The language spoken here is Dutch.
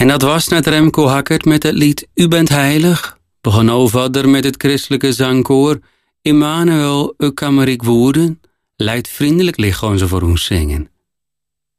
En dat was net Remco Hackert met het lied U bent heilig. Begon verder met het christelijke zangkoor Immanuel, u kan maar ik woorden. Leidt vriendelijk licht gewoon ze voor ons zingen.